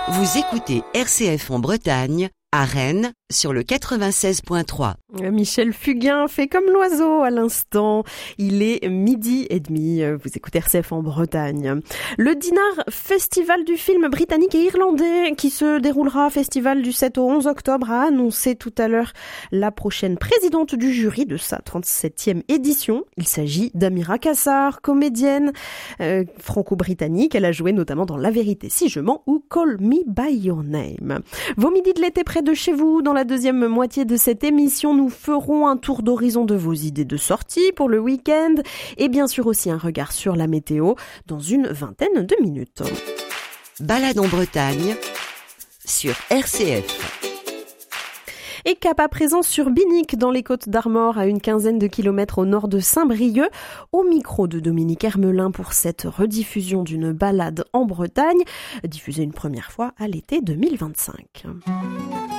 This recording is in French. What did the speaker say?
Vous écoutez RCF en Bretagne, à Rennes, sur le 96.3. Michel Fugain fait comme l'oiseau à l'instant. Il est 12h30. Vous écoutez RCF en Bretagne. Le Dinard Festival du film britannique et irlandais qui se déroulera festival du 7 au 11 octobre a annoncé tout à l'heure la prochaine présidente du jury de sa 37e édition. Il s'agit d'Amira Kassar, comédienne franco-britannique. Elle a joué notamment dans La Vérité si je mens ou Call Me By Your Name. Vos midis de l'été près de chez vous. Dans la deuxième moitié de cette émission, nous ferons un tour d'horizon de vos idées de sortie pour le week-end et bien sûr aussi un regard sur la météo dans une vingtaine de minutes. Balade en Bretagne sur RCF. Et cap à présent sur Binic, dans les Côtes d'Armor, à une quinzaine de kilomètres au nord de Saint-Brieuc, au micro de Dominique Hermelin pour cette rediffusion d'une balade en Bretagne, diffusée une première fois à l'été 2025.